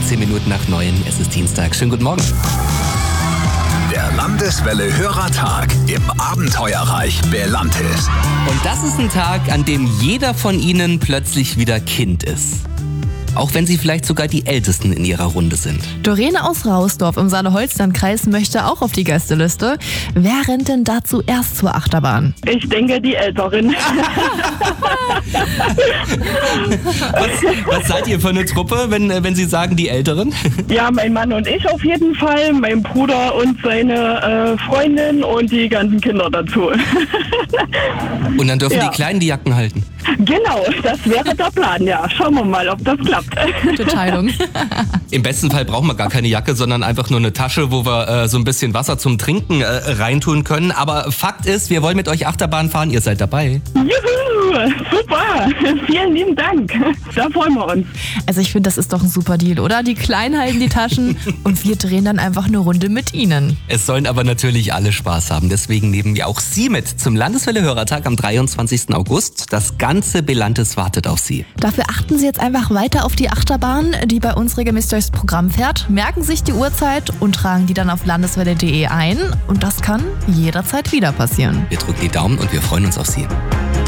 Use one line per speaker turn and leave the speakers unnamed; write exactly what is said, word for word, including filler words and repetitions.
zehn Minuten nach neun. Es ist Dienstag. Schönen guten Morgen.
Der Landeswelle Hörertag im Abenteuerreich Belantis.
Und das ist ein Tag, an dem jeder von Ihnen plötzlich wieder Kind ist. Auch wenn Sie vielleicht sogar die Ältesten in Ihrer Runde sind.
Dorene aus Rausdorf im Saale-Holstein-Kreis möchte auch auf die Gästeliste. Wer rennt denn da zuerst zur Achterbahn?
Ich denke, die Älteren.
was, was seid ihr für eine Truppe, wenn, wenn Sie sagen, die Älteren?
Ja, mein Mann und ich auf jeden Fall, mein Bruder und seine äh, Freundin und die ganzen Kinder dazu.
Und dann dürfen
Ja.
die Kleinen die Jacken halten.
Genau, das wäre der Plan, ja. Schauen wir mal, ob das klappt.
Gute Teilung.
Im besten Fall brauchen wir gar keine Jacke, sondern einfach nur eine Tasche, wo wir äh, so ein bisschen Wasser zum Trinken äh, reintun können. Aber Fakt ist, wir wollen mit euch Achterbahn fahren, ihr seid dabei.
Juhu, super. Vielen lieben Dank. Da freuen wir uns.
Also ich finde, das ist doch ein super Deal, oder? Die Kleinen halten die Taschen und wir drehen dann einfach eine Runde mit ihnen.
Es sollen aber natürlich alle Spaß haben. Deswegen nehmen wir auch Sie mit zum Landeswelle-Hörertag am dreiundzwanzigsten August. Das ganze Belantis wartet auf Sie.
Dafür achten Sie jetzt einfach weiter auf die Achterbahn, die bei uns regelmäßig durchs Programm fährt, merken sich die Uhrzeit und tragen die dann auf landeswelle punkt de ein. Und das kann jederzeit wieder passieren.
Wir drücken die Daumen und wir freuen uns auf Sie.